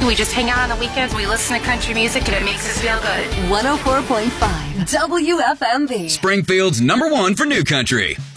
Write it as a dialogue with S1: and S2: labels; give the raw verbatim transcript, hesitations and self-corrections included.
S1: We just hang out on the weekends. We listen to country music, and it makes us feel good.
S2: one oh four point five W F M V.
S3: Springfield's number one for new country.